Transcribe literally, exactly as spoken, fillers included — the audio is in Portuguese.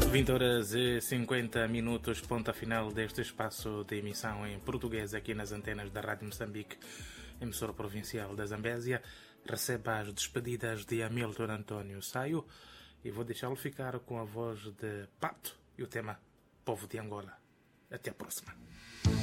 vinte horas e cinquenta minutos, ponta final deste espaço de emissão em português aqui nas antenas da Rádio Moçambique, emissora provincial da Zambésia. Receba as despedidas de Hamilton António Saio e vou deixá-lo ficar com a voz de Pato e o tema Povo de Angola. Até a próxima.